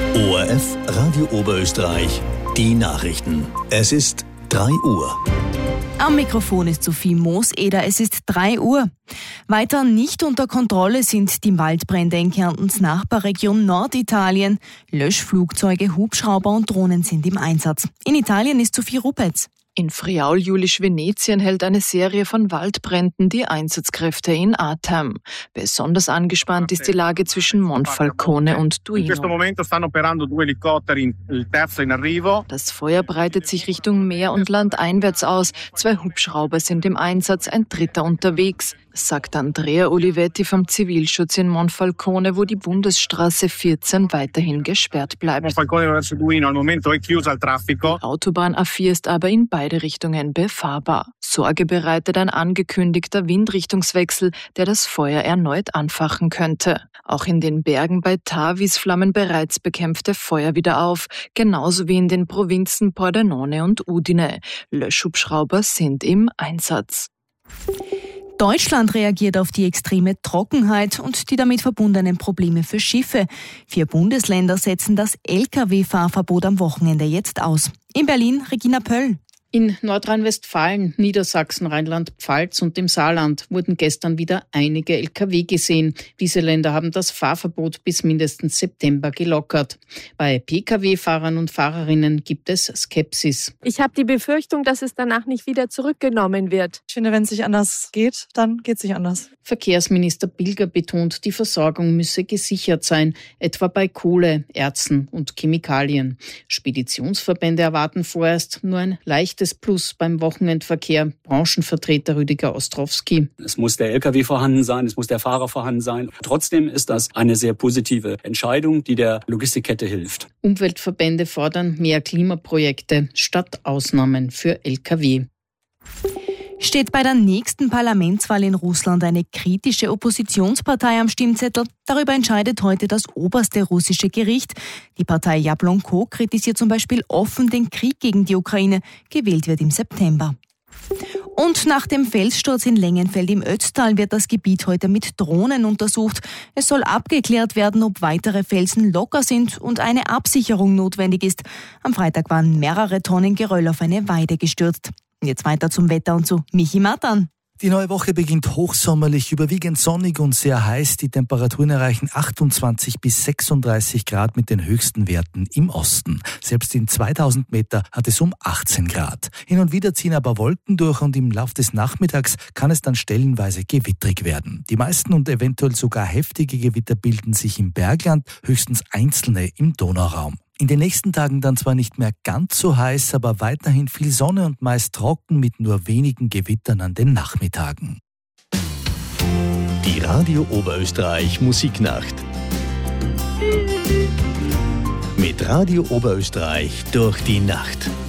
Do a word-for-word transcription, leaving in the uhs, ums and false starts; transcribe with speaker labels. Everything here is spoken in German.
Speaker 1: O R F Radio Oberösterreich, die Nachrichten. Es ist drei Uhr.
Speaker 2: Am Mikrofon ist Sophie Mooseder. Es ist drei Uhr. Weiter nicht unter Kontrolle sind die Waldbrände in Kärntens Nachbarregion Norditalien. Löschflugzeuge, Hubschrauber und Drohnen sind im Einsatz. In Italien ist Sophie Rupetz.
Speaker 3: In Friaul-Julisch-Venetien hält eine Serie von Waldbränden die Einsatzkräfte in Atem. Besonders angespannt ist die Lage zwischen Monfalcone und Duino. Das Feuer breitet sich Richtung Meer und Land einwärts aus. Zwei Hubschrauber sind im Einsatz, ein dritter unterwegs, sagt Andrea Olivetti vom Zivilschutz in Monfalcone, wo die Bundesstraße vierzehn weiterhin gesperrt bleibt. Die Autobahn A vier ist aber in beide Richtungen befahrbar. Sorge bereitet ein angekündigter Windrichtungswechsel, der das Feuer erneut anfachen könnte. Auch in den Bergen bei Tavis flammen bereits bekämpfte Feuer wieder auf, genauso wie in den Provinzen Pordenone und Udine. Löschhubschrauber sind im Einsatz.
Speaker 2: Deutschland reagiert auf die extreme Trockenheit und die damit verbundenen Probleme für Schiffe. Vier Bundesländer setzen das L K W-Fahrverbot am Wochenende jetzt aus. In Berlin Regina Pöll.
Speaker 4: In Nordrhein-Westfalen, Niedersachsen, Rheinland-Pfalz und dem Saarland wurden gestern wieder einige L K W gesehen. Diese Länder haben das Fahrverbot bis mindestens September gelockert. Bei P K W-Fahrern und Fahrerinnen gibt es Skepsis.
Speaker 5: Ich habe die Befürchtung, dass es danach nicht wieder zurückgenommen wird.
Speaker 6: Ich finde, wenn es nicht anders geht, dann geht es nicht anders.
Speaker 4: Verkehrsminister Bilger betont, die Versorgung müsse gesichert sein, etwa bei Kohle, Erzen und Chemikalien. Speditionsverbände erwarten vorerst nur ein leichtes Plus beim Wochenendverkehr. Branchenvertreter Rüdiger Ostrowski.
Speaker 7: Es muss der L K W vorhanden sein, es muss der Fahrer vorhanden sein. Trotzdem ist das eine sehr positive Entscheidung, die der Logistikkette hilft.
Speaker 4: Umweltverbände fordern mehr Klimaprojekte statt Ausnahmen für L K W.
Speaker 2: Steht bei der nächsten Parlamentswahl in Russland eine kritische Oppositionspartei am Stimmzettel? Darüber entscheidet heute das oberste russische Gericht. Die Partei Jablonko kritisiert zum Beispiel offen den Krieg gegen die Ukraine. Gewählt wird im September. Und nach dem Felssturz in Lengenfeld im Ötztal wird das Gebiet heute mit Drohnen untersucht. Es soll abgeklärt werden, ob weitere Felsen locker sind und eine Absicherung notwendig ist. Am Freitag waren mehrere Tonnen Geröll auf eine Weide gestürzt. Jetzt weiter zum Wetter und zu Michi Matan.
Speaker 8: Die neue Woche beginnt hochsommerlich, überwiegend sonnig und sehr heiß. Die Temperaturen erreichen achtundzwanzig bis sechsunddreißig Grad mit den höchsten Werten im Osten. Selbst in zweitausend Meter hat es um achtzehn Grad. Hin und wieder ziehen aber Wolken durch und im Lauf des Nachmittags kann es dann stellenweise gewittrig werden. Die meisten und eventuell sogar heftige Gewitter bilden sich im Bergland, höchstens einzelne im Donauraum. In den nächsten Tagen dann zwar nicht mehr ganz so heiß, aber weiterhin viel Sonne und meist trocken mit nur wenigen Gewittern an den Nachmittagen.
Speaker 1: Die Radio Oberösterreich Musiknacht. Mit Radio Oberösterreich durch die Nacht.